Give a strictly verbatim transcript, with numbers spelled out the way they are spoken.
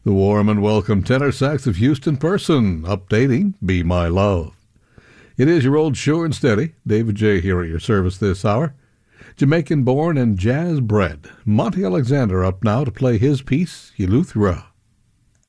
The warm and welcome tenor sax of Houston Person, updating Be My Love. It is your old sure and steady, David J. here at your service this hour. Jamaican-born and jazz-bred, Monty Alexander up now to play his piece, Eleuthera.